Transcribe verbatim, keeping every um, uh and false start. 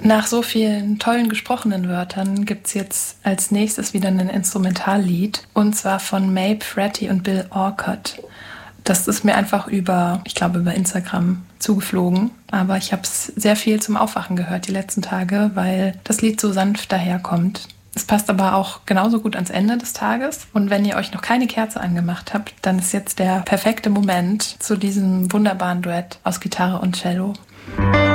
Nach so vielen tollen gesprochenen Wörtern gibt's jetzt als nächstes wieder ein Instrumentallied. Und zwar von Mabe Fratty und Bill Orcutt. Das ist mir einfach über, ich glaube über Instagram zugeflogen. Aber ich habe es sehr viel zum Aufwachen gehört die letzten Tage, weil das Lied so sanft daherkommt. Es passt aber auch genauso gut ans Ende des Tages. Und wenn ihr euch noch keine Kerze angemacht habt, dann ist jetzt der perfekte Moment zu diesem wunderbaren Duett aus Gitarre und Cello.